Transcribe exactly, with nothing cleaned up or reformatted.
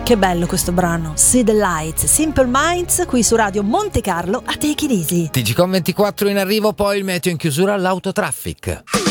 Che bello questo brano, See the Lights, Simple Minds, qui su Radio Monte Carlo a Take It Easy. T G Com ventiquattro in arrivo, poi il meteo in chiusura all'autotraffic.